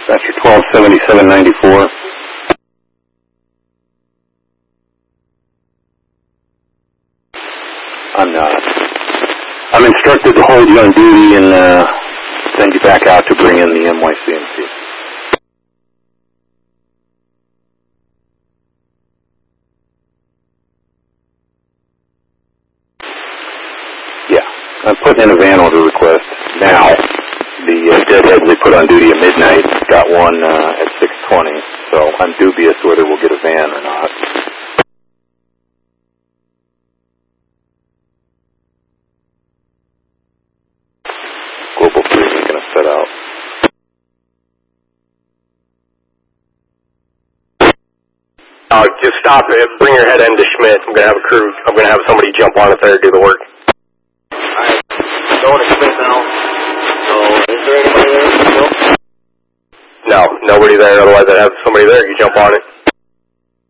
Dispatcher 127794. I'm instructed to hold you on duty and send you back out to bring in the NYCMC. Yeah, I'm putting in a van order request now. The deadheads they put on duty at midnight got one at 6:20, so I'm dubious whether we'll get a van or not. Global 3 is going to set out. Just stop it. Bring your head into Schmidt. I'm going to have a crew. I'm going to have somebody jump on it there and do the work. Alright. Going to Schmidt now. So, is there anybody there? No, nobody there. Otherwise I'd have somebody there. You jump on it.